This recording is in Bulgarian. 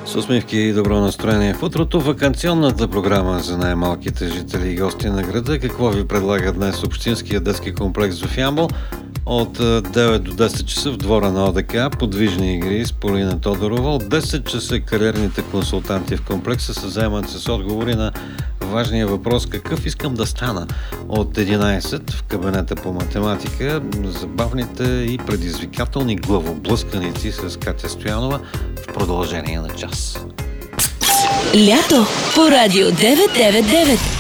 С усмивки и добро настроение в утрото, ваканционната програма за най-малките жители и гости на града. Какво ви предлага днес Общинския детски комплекс в Ямбол? От 9 до 10 часа в двора на ОДК подвижни игри с Полина Тодорова. От 10 часа кариерните консултанти в комплекса се заемат с отговори на важния въпрос какъв искам да стана. От 11 в кабинета по математика забавните и предизвикателни главоблъсканици с Катя Стоянова в продължение на час. Лято по радио 999.